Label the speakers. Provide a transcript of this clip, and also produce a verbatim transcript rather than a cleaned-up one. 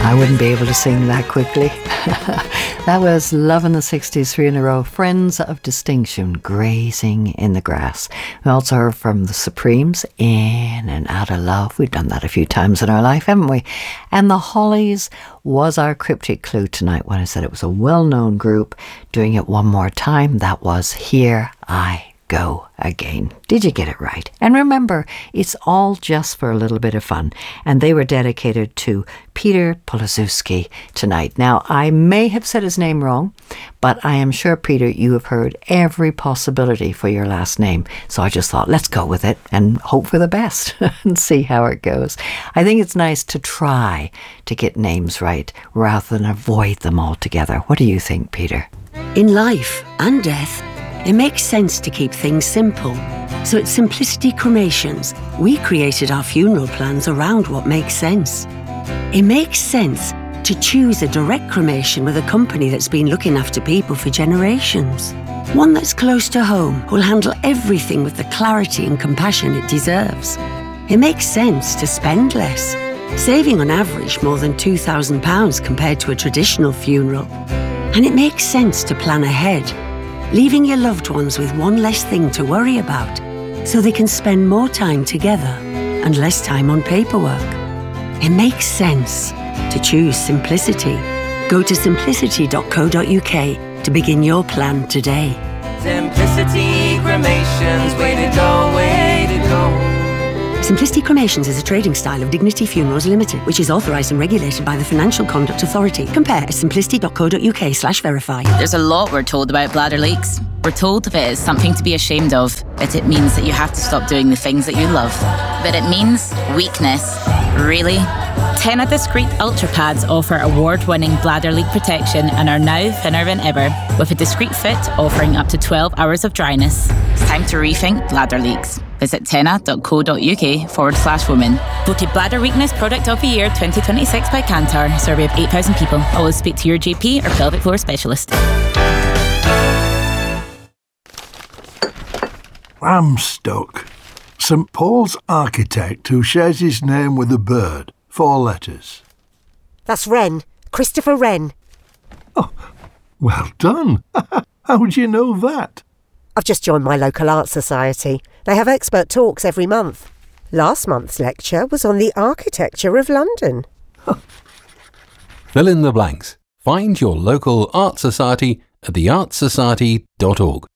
Speaker 1: I wouldn't be able to sing that quickly. That was Love in the sixties, three in a row. Friends of Distinction, Grazing in the Grass. We also heard from the Supremes, In and Out of Love. We've done that a few times in our life, haven't we? And the Hollies was our cryptic clue tonight when I said it was a well-known group. Doing it one more time, that was Here I Go Again. Did you get it right? And remember, it's all just for a little bit of fun. And they were dedicated to Peter Polozewski tonight. Now, I may have said his name wrong, but I am sure, Peter, you have heard every possibility for your last name. So I just thought, let's go with it and hope for the best and see how it goes. I think it's nice to try to get names right rather than avoid them altogether. What do you think, Peter?
Speaker 2: In life and death, it makes sense to keep things simple. So at Simplicity Cremations, we created our funeral plans around what makes sense. It makes sense to choose a direct cremation with a company that's been looking after people for generations. One that's close to home, who'll handle everything with the clarity and compassion it deserves. It makes sense to spend less, saving on average more than two thousand pounds compared to a traditional funeral. And it makes sense to plan ahead, leaving your loved ones with one less thing to worry about, so they can spend more time together and less time on paperwork. It makes sense to choose simplicity. Go to simplicity dot co dot uk to begin your plan today.
Speaker 3: Simplicity Cremations, way to go, way to go.
Speaker 2: Simplicity Cremations is a trading style of Dignity Funerals Limited, which is authorised and regulated by the Financial Conduct Authority. Compare at simplicity dot co dot uk slash verify.
Speaker 4: There's a lot we're told about bladder leaks. We're told that it is something to be ashamed of, that it means that you have to stop doing the things that you love. That it means weakness. Really?
Speaker 5: Tena Discreet Ultra Pads offer award-winning bladder leak protection and are now thinner than ever, with a discreet fit offering up to twelve hours of dryness.
Speaker 4: It's time to rethink bladder leaks. Visit tena dot co dot uk forward slash women.
Speaker 5: Voted Bladder Weakness Product of the Year twenty twenty-six by Kantar. Survey of eight thousand people. Always speak to your G P or pelvic floor specialist.
Speaker 6: I'm stuck. St Paul's architect who shares his name with a bird. Four letters.
Speaker 7: That's Wren. Christopher Wren.
Speaker 6: Oh, well done. How do you know that?
Speaker 7: I've just joined my local art society. They have expert talks every month. Last month's lecture was on the architecture of London.
Speaker 8: Fill in the blanks. Find your local art society at the art society dot org.